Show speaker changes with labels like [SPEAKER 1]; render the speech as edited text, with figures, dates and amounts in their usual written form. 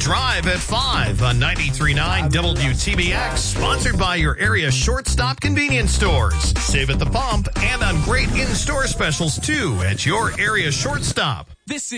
[SPEAKER 1] Drive at 5 on 93.9 WTBX, sponsored by your area shortstop convenience stores. Save at the pump and on great in-store specials, too, at your area shortstop.
[SPEAKER 2] This